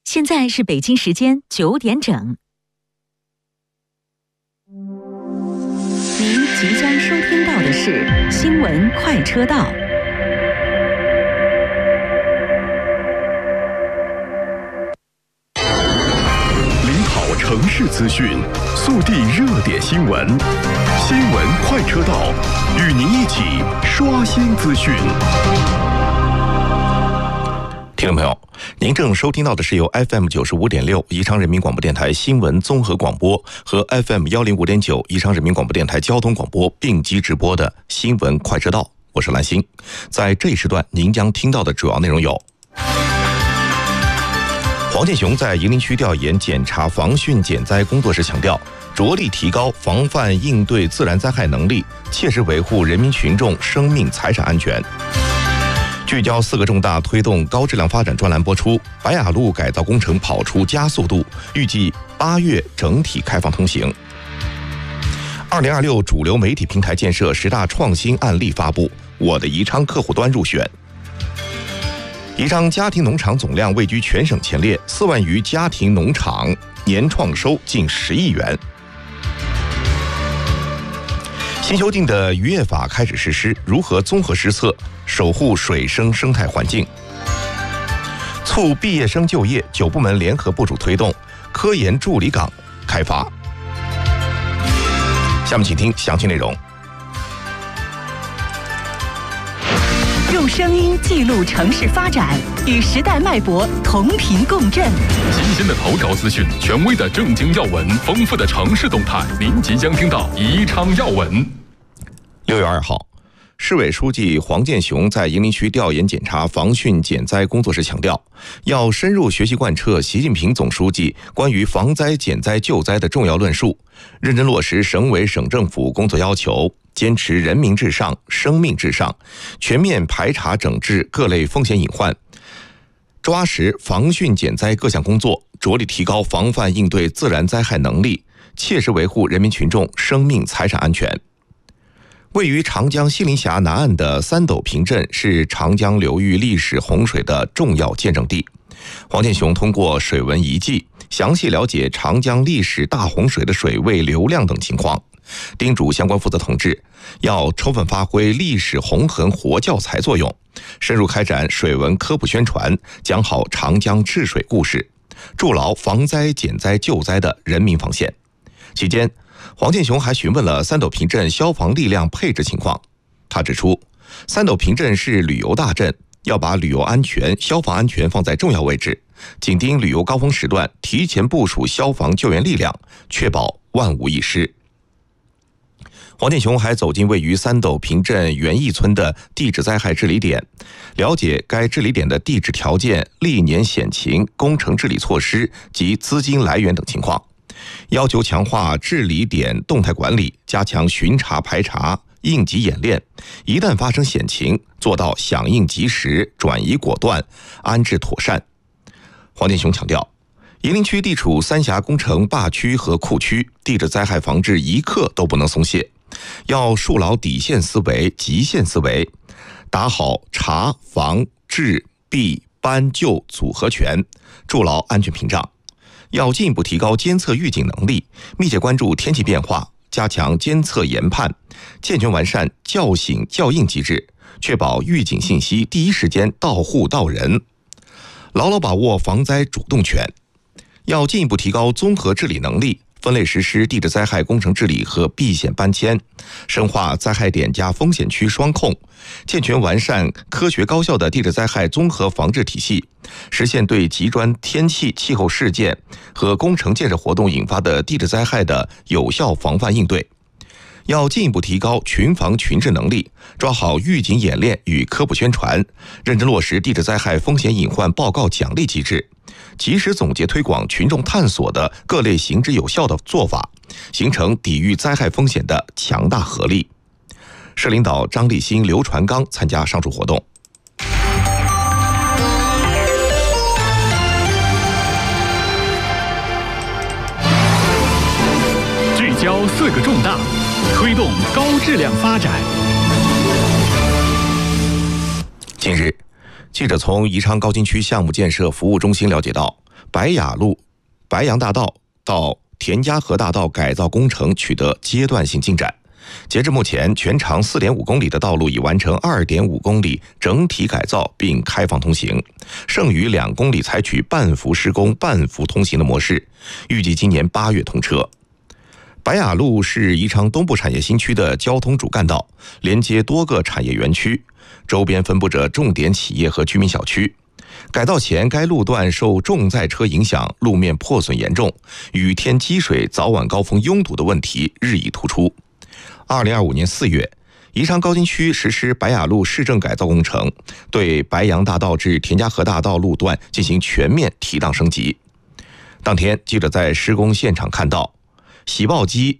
现在是北京时间9点整。您即将收听到的是新闻快车道。 领跑城市资讯，速递热点新闻，新闻快车道，与您一起刷新资讯。听众朋友，您正收听到的是由 FM 95.6宜昌人民广播电台新闻综合广播和 FM 105.9宜昌人民广播电台交通广播并机直播的新闻快车道，我是兰心。在这一时段，您将听到的主要内容有：黄健雄在银陵区调研检查防汛减灾工作时强调，着力提高防范应对自然灾害能力，切实维护人民群众生命财产安全。聚焦4个重大推动高质量发展专栏播出，白雅路改造工程跑出加速度，预计8月整体开放通行。2026主流媒体平台建设10大创新案例发布，我的宜昌客户端入选。宜昌家庭农场总量位居全省前列，4万余家庭农场年创收近10亿元。新修订的渔业法开始实施，如何综合施策，守护水生生态环境？促毕业生就业，9部门联合部署推动科研助理岗开发。下面请听详细内容。 用声音记录城市发展，与时代脉搏同频共振。 新鲜的头条资讯，权威的政经要闻，丰富的城市动态，您即将听到宜昌要闻。 6月2号，市委书记黄健雄在银陵区调研检查防汛减灾工作时强调，要深入学习贯彻习近平总书记关于防灾减灾救灾的重要论述，认真落实省委省政府工作要求，坚持人民至上、生命至上，全面排查整治各类风险隐患，抓实防汛减灾各项工作，着力提高防范应对自然灾害能力，切实维护人民群众生命财产安全。位于长江西陵峡南岸的三斗坪镇是长江流域历史洪水的重要见证地。黄健雄通过水文遗迹详细了解长江历史大洪水的水位、流量等情况，叮嘱相关负责同志要充分发挥历史洪痕活教材作用，深入开展水文科普宣传，讲好长江治水故事，筑牢防灾减灾救灾的人民防线。期间，黄健雄还询问了三斗坪镇消防力量配置情况。他指出，三斗坪镇是旅游大镇，要把旅游安全、消防安全放在重要位置，紧盯旅游高峰时段，提前部署消防救援力量，确保万无一失。黄健雄还走进位于三斗坪镇园艺村的地质灾害治理点，了解该治理点的地质条件、历年险情、工程治理措施及资金来源等情况，要求强化治理点动态管理，加强巡查排查、应急演练，一旦发生险情，做到响应及时、转移果断、安置妥善。黄健雄强调，银陵区地处三峡工程坝区和库区，地质灾害防治一刻都不能松懈，要树牢底线思维、极限思维，打好查、防、治、避、搬、救组合拳，筑牢安全屏障。要进一步提高监测预警能力，密切关注天气变化，加强监测研判，健全完善叫醒叫应机制，确保预警信息第一时间到户到人，牢牢把握防灾主动权。要进一步提高综合治理能力，分类实施地质灾害工程治理和避险搬迁，深化灾害点加风险区双控，健全完善科学高效的地质灾害综合防治体系，实现对极端天气、气候事件和工程建设活动引发的地质灾害的有效防范应对。要进一步提高群防群治能力，抓好预警演练与科普宣传，认真落实地质灾害风险隐患报告奖励机制，及时总结推广群众探索的各类行之有效的做法，形成抵御灾害风险的强大合力。市领导张立新、刘传刚参加上述活动。 聚焦4个重大，推动高质量发展。 近日，记者从宜昌高新区项目建设服务中心了解到， 白雅路、白杨大道到田家河大道改造工程取得阶段性进展。截至目前，全长4.5公里的道路已完成2.5公里整体改造并开放通行，剩余2公里采取半幅施工、半幅通行的模式，预计今年8月通车。白雅路是宜昌东部产业新区的交通主干道，连接多个产业园区，周边分布着重点企业和居民小区。改造前，该路段受重载车影响，路面破损严重，雨天积水、早晚高峰拥堵的问题日益突出。2025年4月，宜昌高新区实施白雅路市政改造工程，对白杨大道至田家河大道路段进行全面提档升级。当天，记者在施工现场看到，洗报机